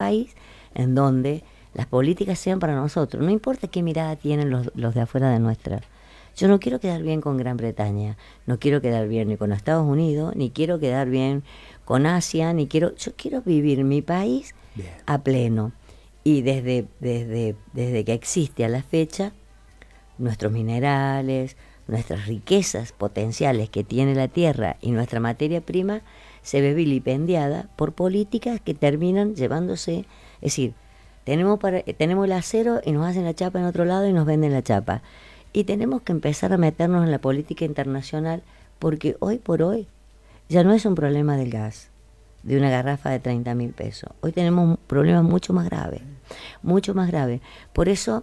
país en donde las políticas sean para nosotros. No importa qué mirada tienen los de afuera de nuestra. Yo no quiero quedar bien con Gran Bretaña, no quiero quedar bien ni con Estados Unidos, ni quiero quedar bien con Asia, yo quiero vivir mi país bien, a pleno. Y desde que existe a la fecha, nuestros minerales, nuestras riquezas potenciales que tiene la tierra y nuestra materia prima se ve vilipendiada por políticas que terminan llevándose, es decir, tenemos el acero y nos hacen la chapa en otro lado y nos venden la chapa. Y tenemos que empezar a meternos en la política internacional porque hoy por hoy ya no es un problema del gas, de una garrafa de 30.000 pesos. Hoy tenemos problemas mucho más graves, mucho más graves. Por eso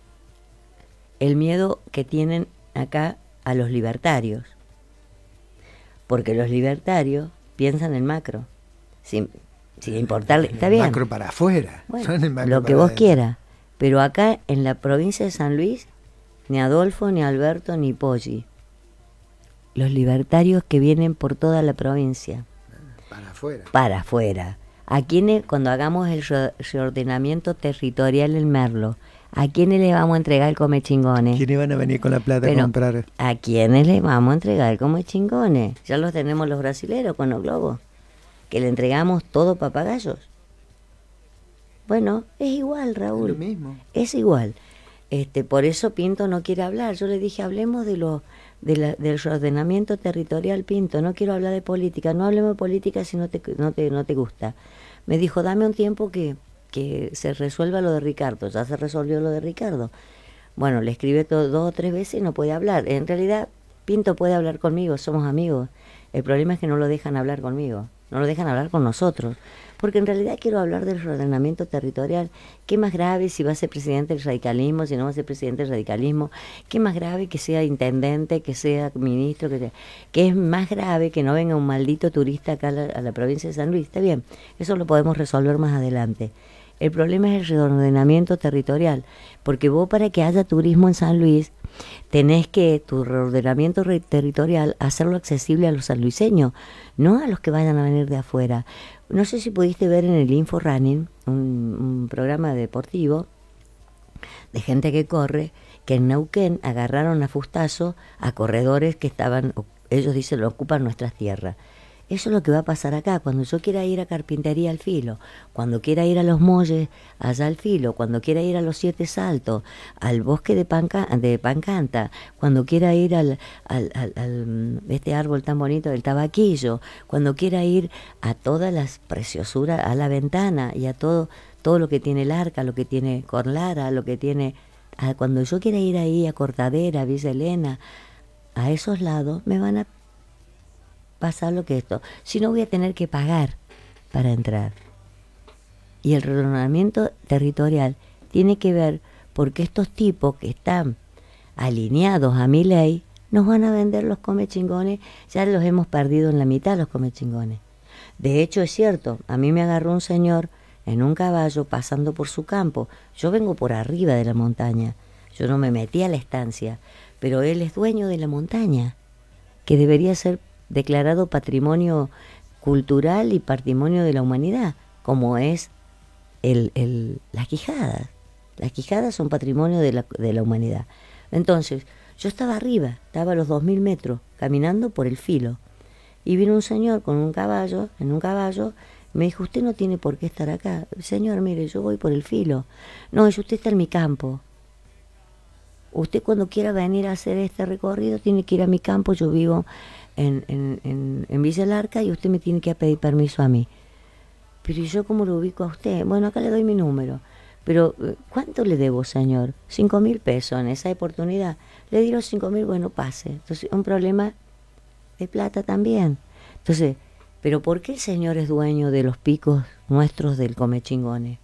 el miedo que tienen acá a los libertarios, porque los libertarios piensan en macro, sin importarle, está bien. Macro para afuera, bueno, lo que vos quieras, pero acá en la provincia de San Luis, ni Adolfo, ni Alberto, ni Poggi, los libertarios que vienen por toda la provincia, para afuera. ¿A quiénes, cuando hagamos el reordenamiento territorial en Merlo, a quiénes le vamos a entregar el comechingones? ¿Quiénes van a venir con la plata a comprar? ¿A quiénes le vamos a entregar el comechingones? Ya los tenemos los brasileros con los globos, que le entregamos todo papagayos. Bueno, es igual, Raúl. Es lo mismo. Es igual. Por eso Pinto no quiere hablar. Yo le dije, hablemos del reordenamiento territorial, Pinto. No quiero hablar de política. No hablemos de política si no te gusta. Me dijo, dame un tiempo que se resuelva lo de Ricardo. Ya se resolvió lo de Ricardo. Bueno, le escribí 2 o 3 veces y no puede hablar. En realidad, Pinto puede hablar conmigo, somos amigos. El problema es que no lo dejan hablar conmigo. No lo dejan hablar con nosotros. Porque en realidad quiero hablar del reordenamiento territorial. ¿Qué más grave si va a ser presidente del radicalismo, si no va a ser presidente del radicalismo? ¿Qué más grave que sea intendente, que sea ministro? ¿Qué es más grave que no venga un maldito turista acá a la provincia de San Luis? Está bien, eso lo podemos resolver más adelante. El problema es el reordenamiento territorial. Porque vos, para que haya turismo en San Luis, tenés que tu reordenamiento territorial hacerlo accesible a los sanluiseños, no a los que vayan a venir de afuera. No sé si pudiste ver en el Info Running, un programa deportivo de gente que corre, que en Neuquén agarraron a fustazo a corredores que estaban, ellos dicen, lo ocupan nuestras tierras. Eso es lo que va a pasar acá, cuando yo quiera ir a Carpintería al Filo, cuando quiera ir a Los Molles, allá al Filo, cuando quiera ir a Los 7 Saltos, al bosque de Pancanta, cuando quiera ir al este árbol tan bonito del Tabaquillo, cuando quiera ir a todas las preciosuras, a La Ventana y a todo lo que tiene el Arca, lo que tiene Corlara, lo que tiene... cuando yo quiera ir ahí a Cortadera, Villa Elena, a esos lados, me van a pasar lo que esto, si no voy a tener que pagar para entrar. Y el reordenamiento territorial tiene que ver porque estos tipos que están alineados a mi ley nos van a vender los comechingones, ya los hemos perdido en la mitad los comechingones. De hecho es cierto, a mí me agarró un señor en un caballo pasando por su campo. Yo vengo por arriba de la montaña, yo no me metí a la estancia, pero él es dueño de la montaña, que debería ser declarado patrimonio cultural y patrimonio de la humanidad, como es las Quijadas. Las Quijadas son patrimonio de la humanidad. Entonces, yo estaba arriba, estaba a los 2.000 metros, caminando por el Filo, y vino un señor con un caballo, me dijo, usted no tiene por qué estar acá. Señor, mire, yo voy por el Filo. No, usted está en mi campo. Usted cuando quiera venir a hacer este recorrido tiene que ir a mi campo, yo vivo en Villa Larca y usted me tiene que pedir permiso a mí. Pero ¿y yo cómo lo ubico a usted? Bueno, acá le doy mi número. Pero ¿cuánto le debo, señor? 5.000 pesos en esa oportunidad. Le di los 5.000, bueno, pase. Entonces, un problema de plata también. Entonces, ¿pero por qué el señor es dueño de los picos nuestros del Comechingones?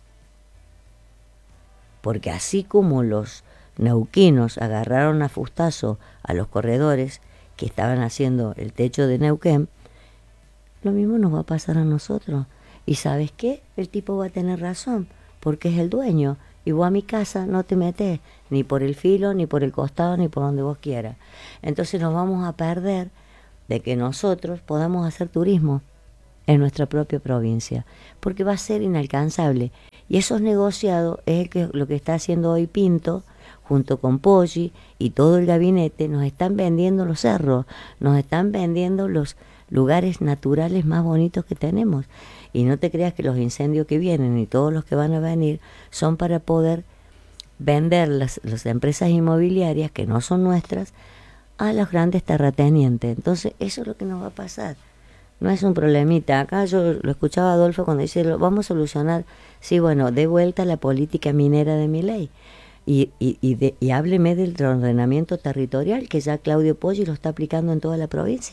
Porque así como los neuquinos agarraron a fustazo a los corredores que estaban haciendo el techo de Neuquén, lo mismo nos va a pasar a nosotros. ¿Y sabes qué? El tipo va a tener razón, porque es el dueño. Y vos a mi casa no te metés, ni por el filo, ni por el costado, ni por donde vos quieras. Entonces nos vamos a perder de que nosotros podamos hacer turismo en nuestra propia provincia, porque va a ser inalcanzable. Y esos negociados es lo que está haciendo hoy Pinto, junto con Poggi y todo el gabinete. Nos están vendiendo los cerros, nos están vendiendo los lugares naturales más bonitos que tenemos. Y no te creas que los incendios que vienen y todos los que van a venir son para poder vender las empresas inmobiliarias, que no son nuestras, a los grandes terratenientes. Entonces eso es lo que nos va a pasar. No es un problemita. Acá yo lo escuchaba a Adolfo cuando dice, lo vamos a solucionar. Sí, bueno, de vuelta a la política minera de Milei. Y hábleme del ordenamiento territorial, que ya Claudio Poggi lo está aplicando en toda la provincia.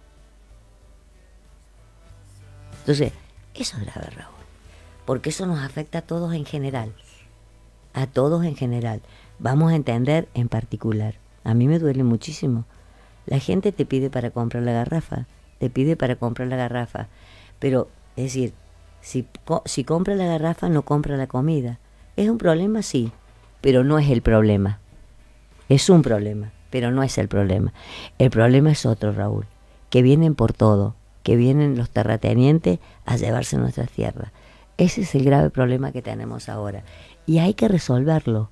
Entonces, eso es grave, Raúl, porque eso nos afecta a todos en general. A todos en general. Vamos a entender en particular. A mí me duele muchísimo. La gente te pide para comprar la garrafa. Pero, es decir, si compra la garrafa, no compra la comida. ¿Es un problema? Sí, pero no es el problema. Es un problema, pero no es el problema. El problema es otro, Raúl, que vienen por todo, que vienen los terratenientes a llevarse nuestras tierras. Ese es el grave problema que tenemos ahora. Y hay que resolverlo,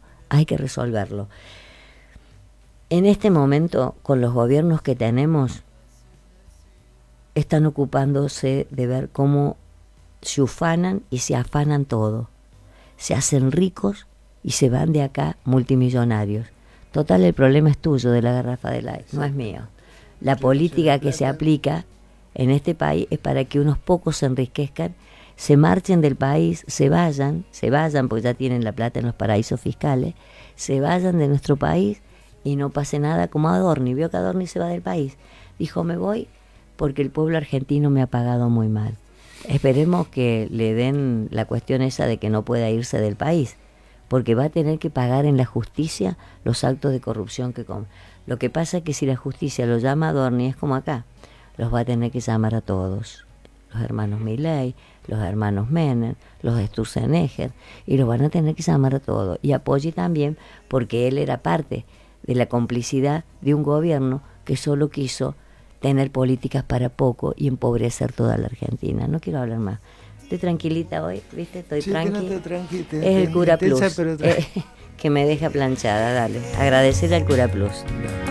En este momento, con los gobiernos que tenemos, están ocupándose de ver cómo se ufanan y se afanan todo. Se hacen ricos y se van de acá multimillonarios. Total, el problema es tuyo de la garrafa de Light, no es mío. La política que se aplica en este país es para que unos pocos se enriquezcan, se marchen del país, se vayan porque ya tienen la plata en los paraísos fiscales, se vayan de nuestro país y no pase nada, como Adorni. Vio que Adorni se va del país. Dijo, me voy porque el pueblo argentino me ha pagado muy mal. Esperemos que le den la cuestión esa de que no pueda irse del país, porque va a tener que pagar en la justicia los actos de corrupción que come. Lo que pasa es que si la justicia lo llama a Adorni, es como acá, los va a tener que llamar a todos. Los hermanos Milei, los hermanos Menem, los Sturzenegger, y los van a tener que llamar a todos. Y a Poggi también, porque él era parte de la complicidad de un gobierno que solo quiso tener políticas para poco y empobrecer toda la Argentina. No quiero hablar más. Estoy tranquilita hoy, ¿viste? Estoy tranquila. Es el Cura Plus, que me deja planchada, dale. Agradecer al Cura Plus.